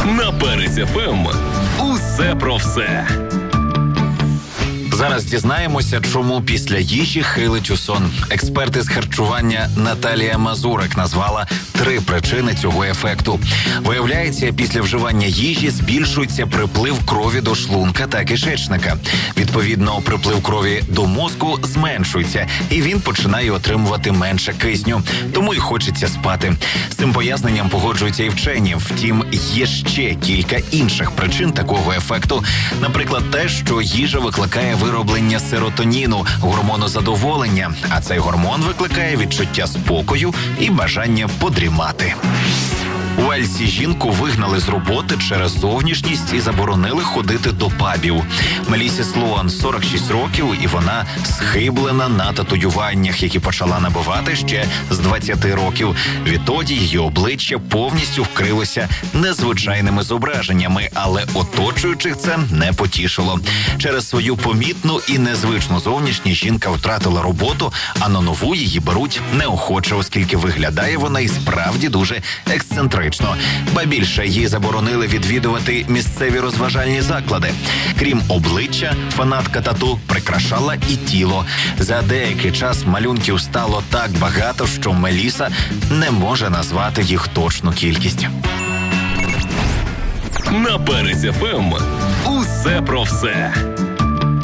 На Перець ФМ. Усе про все. Зараз дізнаємося, чому після їжі хилить у сон. Експерт з харчування Наталія Мазурик назвала 3 причини цього ефекту. Виявляється, після вживання їжі збільшується приплив крові до шлунка та кишечника. Відповідно, приплив крові до мозку зменшується, і він починає отримувати менше кисню. Тому й хочеться спати. З цим поясненням погоджуються і вчені. Втім, є ще кілька інших причин такого ефекту. Наприклад, те, що їжа викликає вироблення серотоніну, гормону задоволення, а цей гормон викликає відчуття спокою і бажання подрімати. У Уельсі жінку вигнали з роботи через зовнішність і заборонили ходити до пабів. Мелісі Слоан 46 років, і вона схиблена на татуюваннях, які почала набувати ще з 20 років. Відтоді її обличчя повністю вкрилося незвичайними зображеннями, але оточуючих це не потішило. Через свою помітну і незвичну зовнішність жінка втратила роботу, а на нову її беруть неохоче, оскільки виглядає вона і справді дуже ексцентрично. Ба більше, їй заборонили відвідувати місцеві розважальні заклади. Крім обличчя, фанатка тату прикрашала і тіло. За деякий час малюнків стало так багато, що Меліса не може назвати їх точну кількість. На Перець ФМ. Усе про все.